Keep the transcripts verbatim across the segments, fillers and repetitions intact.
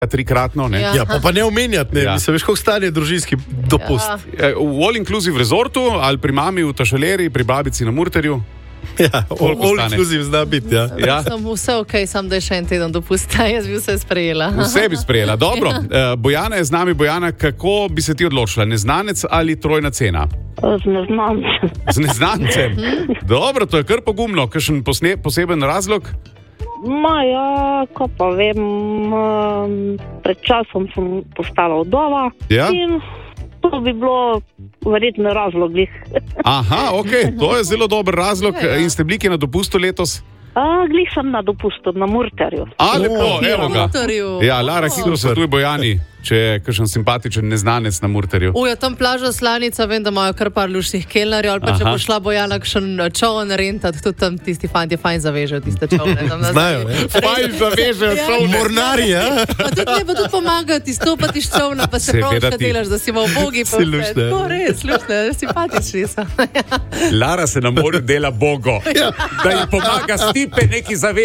trikratno, ne? Ja, pa, pa ne omenjati, ne, Ja. mislim, veš, koliko stane družinski dopust. E, V all-inclusive resortu ali pri mami v Tašaleri, pri babici na Murterju. Ja, Koliko all stane? inclusive zna biti, ja. Ja. Sem vse ok, sam da je še en teden dopusta, jaz bi vse sprejela. Vse bi sprejela. Dobro, e, Bojana je z nami. Bojana, kako bi se ti odločila? Neznanec ali trojna cena? Z neznancem. Z neznancem. Dobro, to je kar pogumno. Kakšen posne, poseben razlog? Ma ja, ko pa vem, um, pred časom sem postala vdova. Ja. In to bi bilo verjetno razlog. Aha, ok, to je zelo dober razlog. Ja, ja. In ste bili kje na dopustu letos? A, glih sem na dopustu, na Murterju. A, lepo, evo ga. Murterju. Ja, Lara, hitro se tuj Bojani, če je kakšen simpatičen neznanec na Murterju. Uja, tam plaža Slanica, vem, da imajo kar par lušnih kelnerjev, ali pa če Aha. bo šla Bojana kakšen čovn rentat, tudi tam tisti fanti fajn zavežejo tiste čovne. tam nazaj. Znajo, ne? Fajn zavežejo Ja. čovne. Mornari, ja? Pa tudi ne, pa tudi pomagati izstopati iz čovna, pa se Seveda prav še ti. delaš, da si v bogi. Si luštna. To res, lušne, simpatični so. Lara se na morju dela bogo, da ji pomaga Stipe neki zavezati.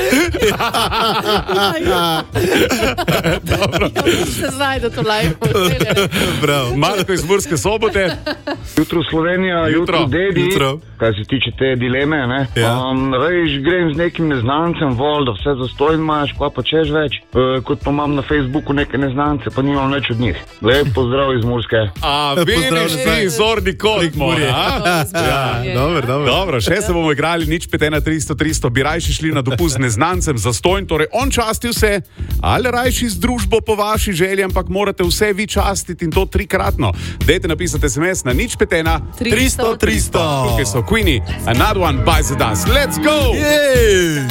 Dobro. Se znajde to lajko. Bravo. Marko iz Murske Sobote. Jutro Slovenija, jutro, Jutro. jutro dedi, Jutro. kaj se tiče te dileme, ne? Ja. Um, veš, grem z nekim neznancem, vol, da vse zastojn imaš, kva pa češ več, e, kot pa imam na Facebooku neke neznance, pa nimam več od njih. Lep pozdrav iz Murske. A, Pozdrav vidiš nazaj. ti, zorni kot mora, a? Ja, dobro, dobro. Dobro, še se bomo igrali, nič pet ena tristo tristo, bi rajši šli na dopust z neznancem za stojn, torej on časti vse, ali rajši z družbo po vaši želji, ampak morate vse vi častiti in to trikratno. Dajte napisati es em es na nič pet ena tristo, tristo. Tukaj so Queenie, Another One Bites the Dust. Let's go! Jej!